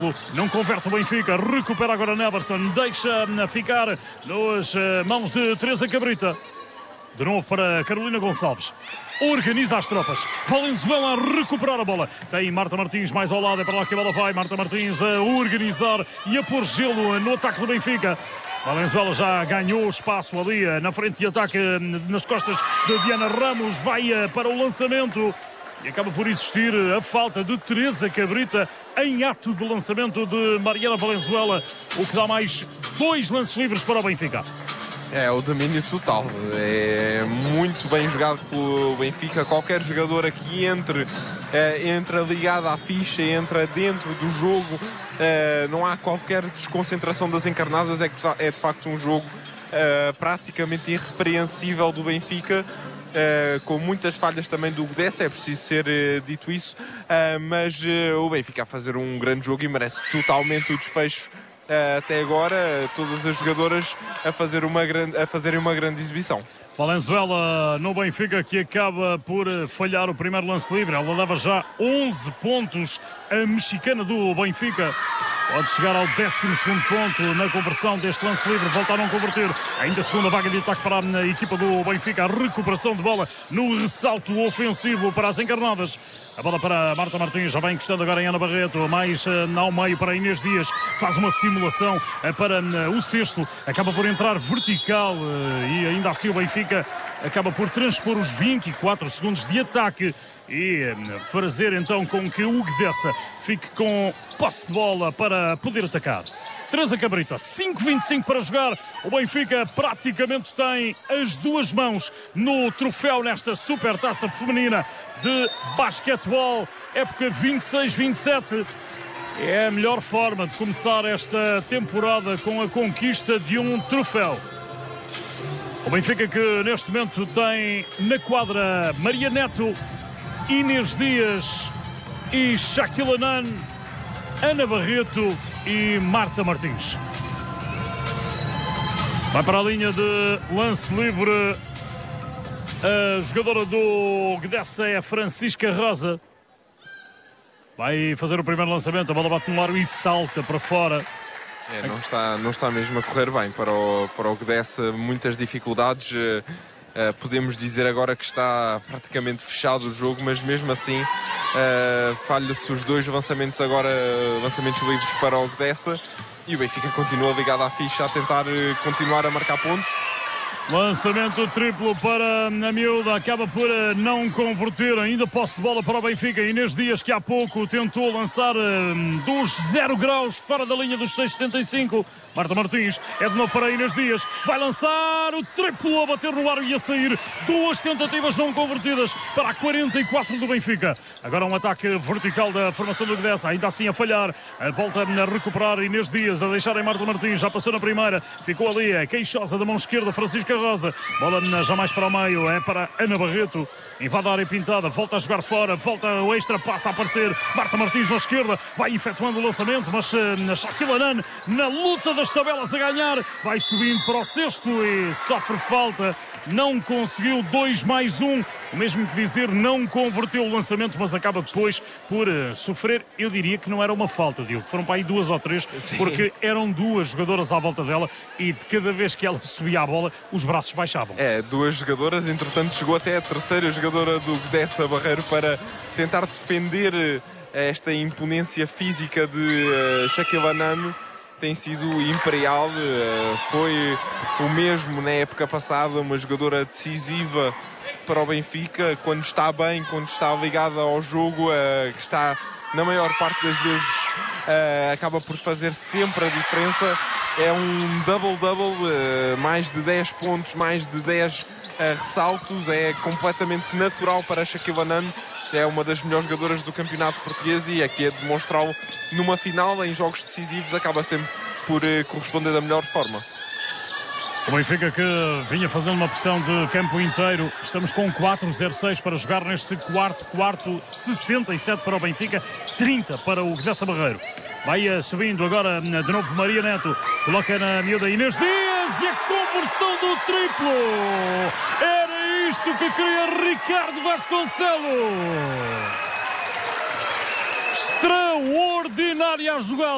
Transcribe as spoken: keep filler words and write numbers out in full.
Não converte o Benfica, recupera agora Neverson, deixa ficar nas mãos de Teresa Cabrita. De novo para Carolina Gonçalves. Organiza as tropas. Valenzuela a recuperar a bola. Tem Marta Martins mais ao lado. É para lá que a bola vai. Marta Martins a organizar e a pôr gelo no ataque do Benfica. Valenzuela já ganhou espaço ali na frente de ataque nas costas de Diana Ramos. Vai para o lançamento. E acaba por existir a falta de Teresa Cabrita em ato de lançamento de Mariana Valenzuela. O que dá mais dois lances livres para o Benfica. É o domínio total, é muito bem jogado pelo Benfica. Qualquer jogadora que entre, é, entra ligada à ficha, entra dentro do jogo, é, não há qualquer desconcentração das encarnadas. É, que é de facto um jogo é, praticamente irrepreensível do Benfica, é, com muitas falhas também do Gdessa, é preciso ser é, dito isso, é, mas é, o Benfica a fazer um grande jogo e merece totalmente o desfecho. Uh, até agora, todas as jogadoras a, fazer uma grande, a fazerem uma grande exibição. Valenzuela no Benfica, que acaba por falhar o primeiro lance livre. Ela leva já onze pontos, a mexicana do Benfica. Pode chegar ao décimo segundo ponto na conversão deste lance livre. Volta a não converter. Ainda a segunda vaga de ataque para a equipa do Benfica. A recuperação de bola no ressalto ofensivo para as encarnadas. A bola para Marta Martins. Já vai encostando agora em Ana Barreto. Mais uh, ao meio para Inês Dias. Faz uma simulação uh, para uh, o sexto. Acaba por entrar vertical. Uh, e ainda assim o Benfica acaba por transpor os vinte e quatro segundos de ataque. E fazer então com que o Gdessa fique com posse de bola para poder atacar. Teresa Cabrita, cinco vinte e cinco para jogar. O Benfica praticamente tem as duas mãos no troféu nesta supertaça feminina de basquetebol. Época vinte e seis vinte e sete. É a melhor forma de começar esta temporada, com a conquista de um troféu. O Benfica que neste momento tem na quadra Maria Neto, Inês Dias e Shaquille Nan, Ana Barreto e Marta Martins. Vai para a linha de lance livre a jogadora do Gdessa, é a Francisca Rosa. Vai fazer o primeiro lançamento, a bola bate no ar e salta para fora. É, não, está, não está mesmo a correr bem para o, para o Gdessa, muitas dificuldades. Uh, podemos dizer agora que está praticamente fechado o jogo, mas mesmo assim uh, falha-se os dois lançamentos agora, uh, lançamentos livres para o Gdessa, e o Benfica continua ligado à ficha a tentar uh, continuar a marcar pontos. Lançamento triplo para a miúda, acaba por não converter, ainda posse de bola para o Benfica. Inês Dias, que há pouco tentou lançar dos zero graus fora da linha dos seis setenta e cinco. Marta Martins é de novo para Inês Dias, vai lançar o triplo a bater no ar e a sair. Duas tentativas não convertidas para a quarenta e quatro do Benfica. Agora um ataque vertical da formação do Gdessa, ainda assim a falhar. Volta a recuperar Inês Dias, a deixar em Marta Martins, já passou na primeira, ficou ali a queixosa da mão esquerda, Francisca Rosa. Bola já mais para o meio, é para Ana Barreto. Invade a área pintada, volta a jogar fora, volta o extra, passa a aparecer Marta Martins na esquerda, vai efetuando o lançamento, mas na Shaquille Nan, na luta das tabelas a ganhar, vai subindo para o sexto e sofre falta. Não conseguiu dois mais um, o mesmo que dizer, não converteu o lançamento, mas acaba depois por uh, sofrer. Eu diria que não era uma falta, Diogo, foram para aí duas ou três. Sim. Porque eram duas jogadoras à volta dela e de cada vez que ela subia a bola, os braços baixavam. É, duas jogadoras, entretanto chegou até a terceira jogadora do Gdessa Barreiro para tentar defender esta imponência física de uh, Shaquille Nan. Tem sido imperial, foi o mesmo na época passada, uma jogadora decisiva para o Benfica, quando está bem, quando está ligada ao jogo, que está na maior parte das vezes, acaba por fazer sempre a diferença. É um double-double, mais de dez pontos, mais de dez ressaltos, é completamente natural para a Shaquille Nan. É uma das melhores jogadoras do campeonato português e aqui é demonstrá-lo numa final, em jogos decisivos, acaba sempre por eh, corresponder da melhor forma. O Benfica que vinha fazendo uma pressão de campo inteiro. Estamos com quatro zero seis para jogar neste quarto quarto, sessenta e sete para o Benfica, trinta para o Gdessa Barreiro. Vai uh, subindo agora de novo Maria Neto, coloca na miúda Inês Dias e a conversão do triplo. Era isto que queria Ricardo Vasconcelos. Extraordinária a jogada.